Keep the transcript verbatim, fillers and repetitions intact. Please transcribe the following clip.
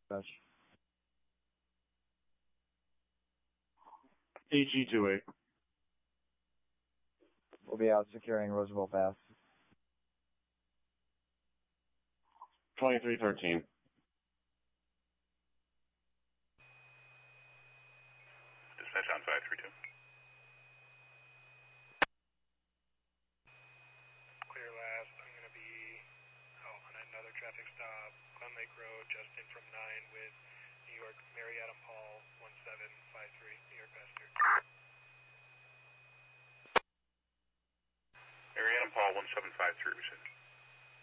Dispatch. A G two eight. We'll be out securing Roosevelt Pass. twenty-three thirteen. Dispatch on five three two. Clear last. I'm going to be out on another traffic stop. Glen Lake Road, just in from nine with New York, Mary Adam Paul, one seven five three, New York passenger. Mary Adam Paul, one seven five three, we said.